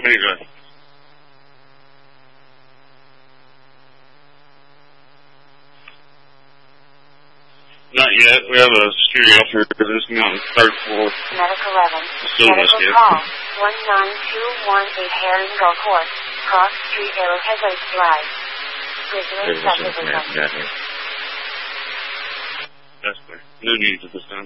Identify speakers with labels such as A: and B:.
A: How you doing? Not yet. We have a security officer visiting on the third floor.
B: Medical 11. Medical call. 19218 Herring Golf Course. Cross Street, Arrowhead Lake Drive. Prisoner subdivision.
A: That's clear. No needs at this time.